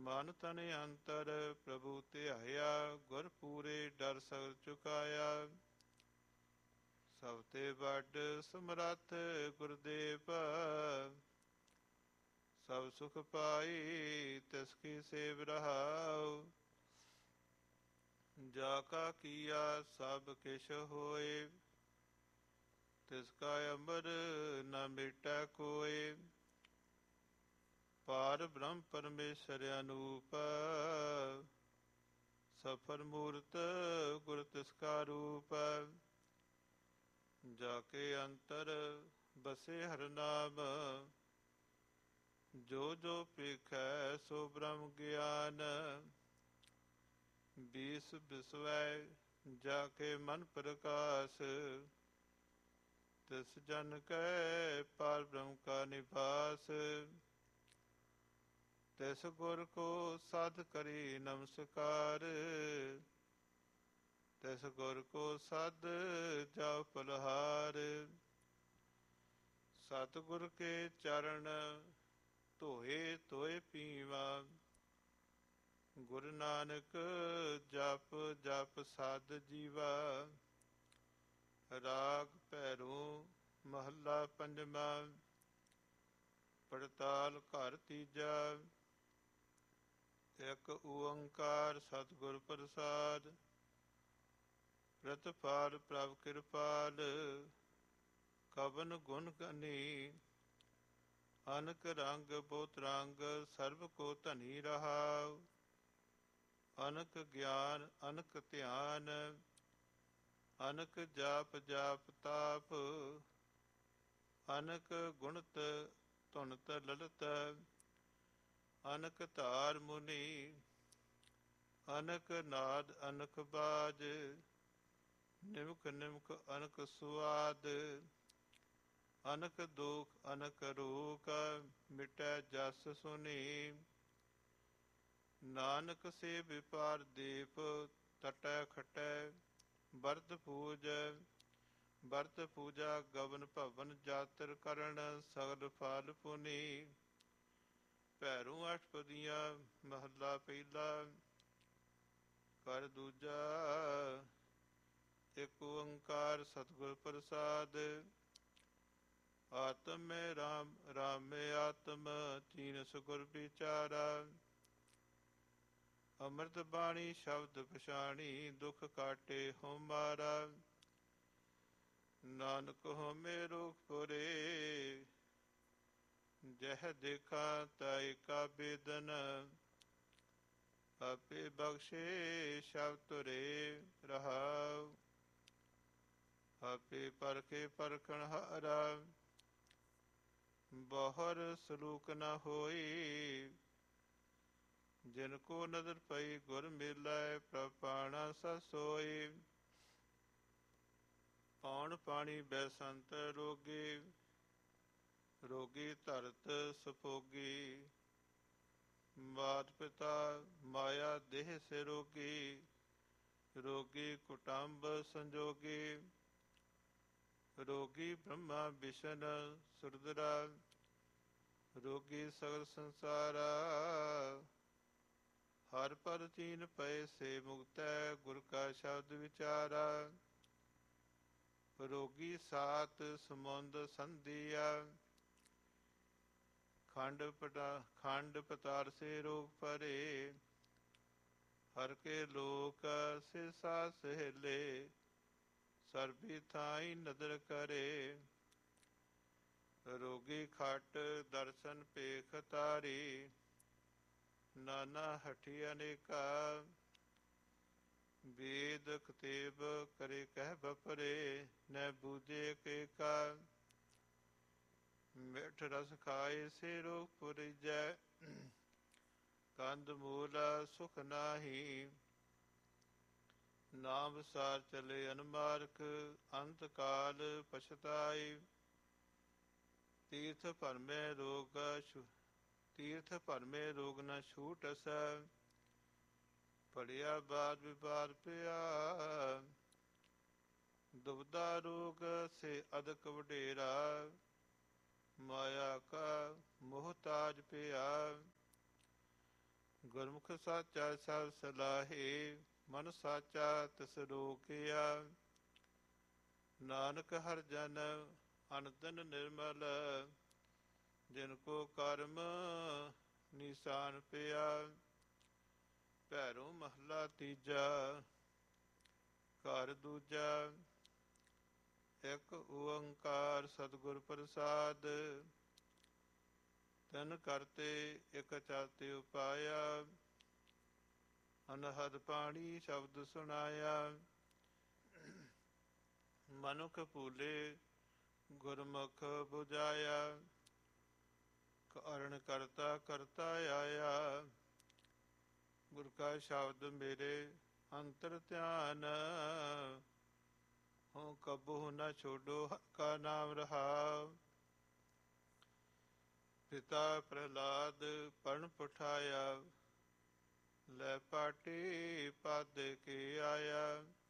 ਮਨ ਤਨ ਅੰਤਰ ਪ੍ਰਭੂ ਧਿਆਇਆ, ਗੁਰ ਪੂਰੇ ਡਰ ਸਗਲ ਚੁਕਾਇਆ। ਸਭ ਤੇ ਵੱਡ ਸਮਰੱਥ ਗੁਰਦੇਵ, ਸਭ ਸੁਖ ਪਾਈ ਤਿਸ ਕੀ ਸੇਵ ਰਹਾਉ। ਜਾ ਕਾ ਕੀਆ ਸਭ ਕਿਛ ਹੋਏ, ਤਿਸ ਕਾ ਅਮਰ ਨ ਮਿਟੈ ਕੋਇ। ਪਾਰ ਬ੍ਰਹਮ ਪਰਮੇਸ਼ਰ ਅਨੂਪ, ਸਫਰ ਮੂਰਤ ਗੁਰ ਤਿਸ ਕਾ ਰੂਪ। ਜਾ ਕੇ ਅੰਤਰ ਬਸੇ ਹਰਿ ਨਾਮ, ਜੋ ਜੋ ਪੇਖੈ ਸੋ ਬ੍ਰਹਮ ਗਿਆਨ। ਬੀਸ ਬਿਸਵੈ ਜਾ ਕੇ ਮਨ ਪ੍ਰਕਾਸ਼, ਤਿਸ ਜਨ ਕੈ ਪਾਰ ਬ੍ਰਹਮ ਕਾ ਨਿਵਾਸ। ਤਿਸ ਗੁਰ ਕੋ ਸਾਧ ਕਰੀ ਨਮਸਕਾਰ, ਤਿਸ ਗੁਰ ਕੋ ਸਾਧ ਜਾਉ ਪਲਹਾਰ। ਸਤਿਗੁਰ ਕੇ ਚਰਨ ਧੋਏ ਧੋਏ ਪੀਵਾ, ਗੁਰੂ ਨਾਨਕ ਜਪ ਜਪ ਸਦ ਜੀਵਾ। ਰਾਗ ਭੈਰੋ ਮਹੱਲਾ ਪੰਜਵਾਂ। ਪੜਤਾਲ ਘਰ ਤੀਜਾ। ਇੱਕ ਓੰਕਾਰ ਸਤਿਗੁਰ ਪ੍ਰਸਾਦ, ਪ੍ਰਤਪਾਲ ਪ੍ਰਭ ਕਿਰਪਾਲ। ਕਵਨ ਗੁਣ ਗਨੀ, ਅਨਕ ਰੰਗ ਬਹੁਤ ਰੰਗ ਸਰਬ ਕੋ ਧਨੀ ਰਹਾਉ। ਅਨਕ ਗਿਆਨ ਅਨਕ ਧਿਆਨ, ਅਨਕ ਜਾਪ ਜਾਪ ਤਾਪ। ਅਨਕ ਗੁਣਤ ਧੁਨਤ ਲਲਤ, ਅਨਕ ਧਾਰ ਮੁਨੀ। ਅਨਕ ਨਾਦ ਅਨਕ ਬਾਜ, ਨਿਮਕ ਨਿਮਕ ਅਨਕ ਸੁਆਦ। ਅਨਕ ਦੁਖ ਅਨਕ ਰੋਗ, ਮਿਟੈ ਜਸ ਸੁਨੀ। ਨਾਨਕ ਸੇ ਵਿਪਾਰ ਦੀਪ, ਤਟੈ ਖਟੈ ਬਰਤ ਪੂਜੈ। ਬਰਤ ਪੂਜਾ ਗਵਨ ਭਵਨ ਜਾਤਰ ਕਰਨ, ਸਗਲ ਫਲ ਪੁਨੀ। ਭੈਰੋਂ ਅਸ਼ਟਪਦੀਆਂ ਮਹੱਲਾ ਪਹਿਲਾ। ਕਰ ਦੂਜਾ। ਇੱਕ ਓੰਕਾਰ ਸਤਿਗੁਰ ਪ੍ਰਸਾਦ। ਆਤਮ ਮੈਂ ਰਾਮ ਰਾਮ ਮੈਂ ਆਤਮ, ਤੀਨਸ ਗੁਰ ਵਿਚਾਰਾ। ਅੰਮ੍ਰਿਤ ਬਾਣੀ ਸ਼ਬਦ ਪਛਾਣੀ, ਦੁਖ ਕਾਟੇ ਹਉ ਮਾਰਾ। ਨਾਨਕ ਹਉਮੈ ਰੋਗ ਪੁਰੇ, ਜਹ ਦੇਖਾ ਤੈ ਕਾ ਬੇਦਨ। ਆਪੇ ਬਖਸ਼ੇ ਸ਼ਬਦ ਤੁਰੇ ਰਹਾਉ, ਆਪੇ ਪਰਖੇ ਪਰਖਣ ਹਾਰਾ। ਬਹੁਰ ਸਲੂਕ ਨ ਹੋਈ, ਜਿਨ ਕੋ ਨਦਰ ਪਈ ਗੁਰ ਮਿਲੈ। ਪ੍ਰਭ ਪਾਣਾ ਸਚ ਸੋਈ, ਪੌਣ ਪਾਣੀ ਬੈਸੰਤ ਰੋਗੀ। ਰੋਗੀ ਧਰਤ ਸੁਭੋਗੀ, ਮਾਤ ਪਿਤਾ ਮਾਇਆ ਦੇਹ ਸੇ ਰੋਗੀ। ਰੋਗੀ ਕੁਟੰਬ ਸੰਜੋਗੀ, ਰੋਗੀ ਬ੍ਰਹਮਾ ਵਿਸ਼ਨ ਸੁਰਦਰਾ। ਰੋਗੀ ਸਗਲ ਸੰਸਾਰਾ, ਹਰ ਪਰ ਚੀਨ ਪਏ ਸੇ ਮੁਕਤੈ। ਗੁਰ ਕਾ ਸ਼ਬਦ ਵਿਚਾਰਾ। ਰੋਗੀ ਸਾਤ ਸਮੁੰਦ ਸੰਧੀਆ, ਖੰਡ ਪਤਾਰ ਸੇ ਰੋਗ ਭਰੇ। ਹਰ ਕੇ ਲੋਕ ਸੇ ਸਾਥ ਸਹੇਲੇ, ਸਰਬੀ ਥਾਈ ਨਦਰ ਕਰੇ। ਰੋਗੀ ਖਟ ਦਰਸ਼ਨ ਪੇਖ ਤਾਰੀ, ਨਾਨਾ ਹਠੀ ਅਨੇਕਾ। ਵੇਦ ਕਤੇਬ ਕਰੇ ਕਹਿ ਬਪਰੇ, ਨੈ ਬੂਝੇ ਕੇਕਾ। ਮਿੱਠ ਰਸ ਖਾਏ ਸੇ ਰੋਗ ਪੁਰੀਜੈ, ਕੰਦ ਮੂਲ ਸੁਖ ਨਾਹੀ। ਨਾਮ ਵਿਸਾਰ ਚਲੇ ਅਨਮਾਰਕ, ਅੰਤ ਕਾਲ ਪਛਤਾਈ। ਤੀਰਥ ਭਰਮੇ ਰੋਗ ਨ ਛੂਟਸੈ, ਪੜਿਆ ਬਾਦ ਵਿਵਾਦ ਪਿਆ। ਦੁਬਦਾ ਰੋਗ ਸੇ ਅਦਕ ਵਡੇਰਾ, ਮਾਇਆ ਕਾ ਮੋਹਤਾਜ ਪਿਆ। ਗੁਰਮੁਖ ਸਾਚਾ ਸਭ ਸਲਾਹੇ, ਮਨ ਸਾਚਾ ਤਿਸ ਰੋਕਿਆ। ਨਾਨਕ ਹਰਿ ਜਨ ਅਨੰਦਨ ਨਿਰਮਲ, ਜਿਨ ਕੋ ਕਰਮ ਨਿਸ਼ਾਨ ਪਿਆ। ਭੈਰੋ ਮਹਲਾ ਤੀਜਾ, ਘਰ ਦੂਜਾ। ਇੱਕ ਓੰਕਾਰ ਸਤਿਗੁਰ ਪ੍ਰਸਾਦ, ਤਿਨ ਕਰਤੇ ਇਕ ਚਾਤੇ ਉਪਾਇਆ। ਅਨਹਦ ਬਾਣੀ ਸ਼ਬਦ ਸੁਣਾਇਆ, ਮਨੁਖ ਭੂਲੇ ਗੁਰਮੁਖ 부ਝਾਇਆ। ਕਾਰਣ ਕਰਤਾ ਕਰਤਾ ਆਇਆ, ਗੁਰ ਕਾ ਸ਼ਬਦ ਮੇਰੇ ਅੰਤਰ ਧਿਆਨ। ਹੋ ਕਬਹੁ ਨ ਛੋਡੋ ਹਰਿ ਕਾ ਨਾਮ ਰਹਾਉ। ਪਿਤਾ ਪ੍ਰਹਲਾਦ ਪਰਨ ਪਠਾਇਆ, ਲੈ ਪਾਟੀ ਪਦ ਕੇ ਆਇਆ।